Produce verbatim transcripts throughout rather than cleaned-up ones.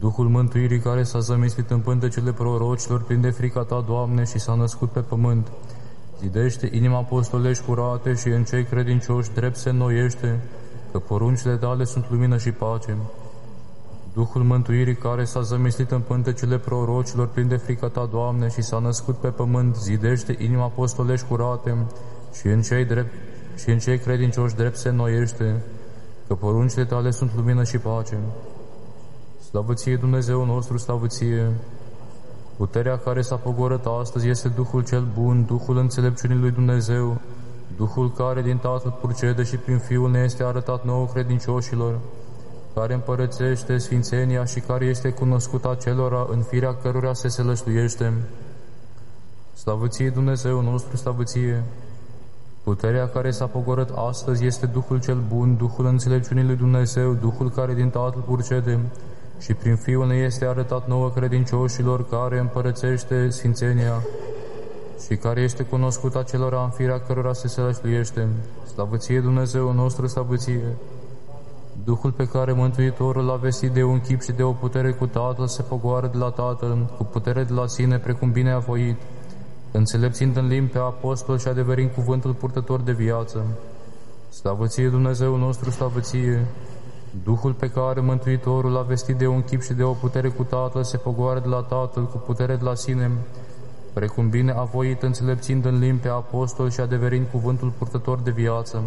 Duhul mântuirii care s-a zămislit în pântecele prorocilor plin de frica Ta, Doamne, și s-a născut pe pământ, zidește inima apostolești curate și în cei credincioși drept se înnoiește, că poruncile Tale sunt lumină și pace. Duhul mântuirii care s-a zămislit în pântecele prorocilor plin de frica Ta, Doamne, și s-a născut pe pământ, zidește inima apostolești curate și în cei, drept, și în cei credincioși drept se înnoiește, că poruncile Tale sunt lumină și pace. Slavă Ție, Dumnezeu nostru, slavă Ție! Puterea care s-a pogorât astăzi este Duhul cel bun, Duhul înțelepciunii lui Dumnezeu, Duhul care din Tatăl purcede și prin Fiul ne este arătat nouă credincioșilor, care împărățește sfințenia și care este cunoscut acelora în firea cărora se sălășluiește. Slavă Ție, Dumnezeu nostru, slavă Ție! Puterea care s-a pogorât astăzi este Duhul cel bun, Duhul înțelepciunii lui Dumnezeu, Duhul care din Tatăl purcede și prin Fiul ne este arătat nouă credincioșilor, care împărățește sfințenia și care este cunoscut acelora în firea cărora se sălășluiește. Slavă Ție, Dumnezeu nostru, slavă Ție! Duhul pe care Mântuitorul l-a vestit de un chip și de o putere cu Tatăl se pogoară de la Tatăl, cu putere de la sine, precum bine a voit, înțelepțind în limbi pe apostol și adeverind cuvântul purtător de viață. Slavă Ție, Dumnezeu nostru, slavă Ție! Duhul pe care Mântuitorul l-a vestit de un chip și de o putere cu Tatăl se pogoară de la Tatăl, cu putere de la sine, precum bine a voit, înțelepțind în limbi pe apostol și adeverind cuvântul purtător de viață.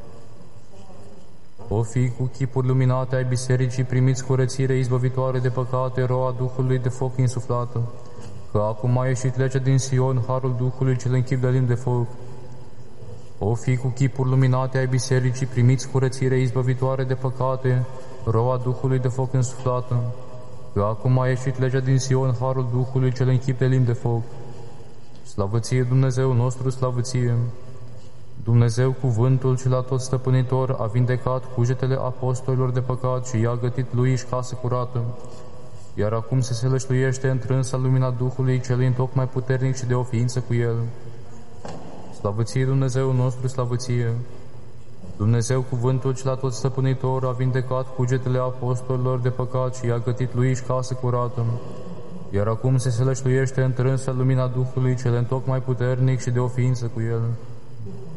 O fi cu chipuri luminate ai bisericii, primiți curățire izbăvitoare de păcate, roa Duhului de foc insuflată, că acum a ieșit legea din Sion, harul Duhului cel în chip de limb de foc. O fi cu chipuri luminate ai bisericii, primiți curățire izbăvitoare de păcate, roa Duhului de foc insuflată, că acum a ieșit legea din Sion, harul Duhului cel în chip de limb de foc. Slavă Ție, Dumnezeu nostru, slavă Ție! Dumnezeu, cuvântul cel atot stăpânitor, a vindecat cugetele apostolilor de păcat și i-a gătit lui și casă curată, iar acum se sălășluiește întrânsa lumina Duhului cel întocmai puternic și de o ființă cu el. Slavă Ție, Dumnezeu nostru, slavă Ție! Dumnezeu, cuvântul cel atot stăpânitor, a vindecat cugetele apostolilor de păcat și i-a gătit lui și casă curată, iar acum se sălășluiește întrânsa lumina Duhului cel întocmai puternic și de o ființă cu el.